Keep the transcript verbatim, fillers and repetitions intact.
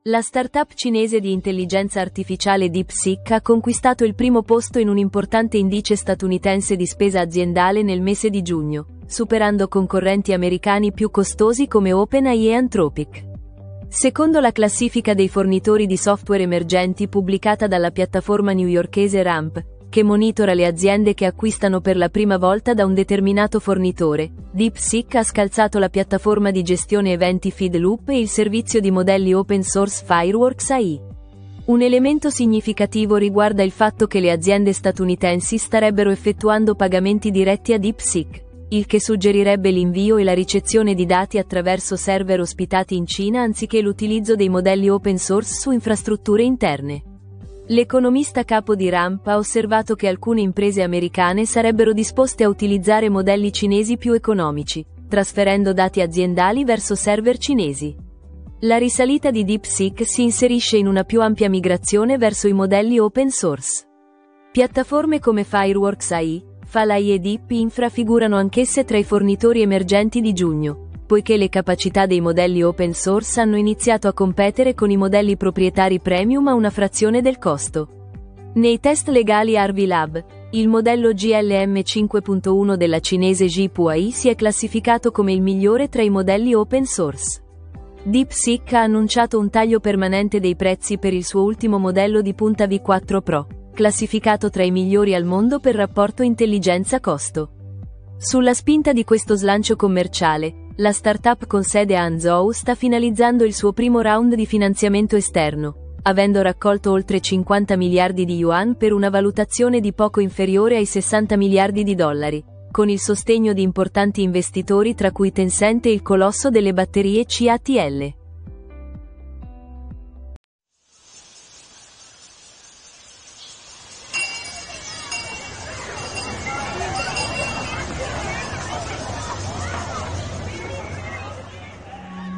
La startup cinese di intelligenza artificiale DeepSeek ha conquistato il primo posto in un importante indice statunitense di spesa aziendale nel mese di giugno, superando concorrenti americani più costosi come OpenAI e Anthropic. Secondo la classifica dei fornitori di software emergenti pubblicata dalla piattaforma newyorkese Ramp, che monitora le aziende che acquistano per la prima volta da un determinato fornitore, DeepSeek ha scalzato la piattaforma di gestione eventi Feedloop e il servizio di modelli open source Fireworks A I. Un elemento significativo riguarda il fatto che le aziende statunitensi starebbero effettuando pagamenti diretti a DeepSeek, il che suggerirebbe l'invio e la ricezione di dati attraverso server ospitati in Cina anziché l'utilizzo dei modelli open source su infrastrutture interne. L'economista capo di Ramp ha osservato che alcune imprese americane sarebbero disposte a utilizzare modelli cinesi più economici, trasferendo dati aziendali verso server cinesi. La risalita di DeepSeek si inserisce in una più ampia migrazione verso i modelli open source. Piattaforme come Fireworks A I, Falai e Deep Infra figurano anch'esse tra i fornitori emergenti di giugno, poiché le capacità dei modelli open source hanno iniziato a competere con i modelli proprietari premium a una frazione del costo. Nei test legali Harvey Lab, il modello G L M cinque punto uno della cinese Zhipu A I si è classificato come il migliore tra i modelli open source. DeepSeek ha annunciato un taglio permanente dei prezzi per il suo ultimo modello di punta V quattro Pro, classificato tra i migliori al mondo per rapporto intelligenza-costo. Sulla spinta di questo slancio commerciale, la startup con sede a Hangzhou sta finalizzando il suo primo round di finanziamento esterno, avendo raccolto oltre cinquanta miliardi di yuan per una valutazione di poco inferiore ai sessanta miliardi di dollari, con il sostegno di importanti investitori tra cui Tencent e il colosso delle batterie C A T L.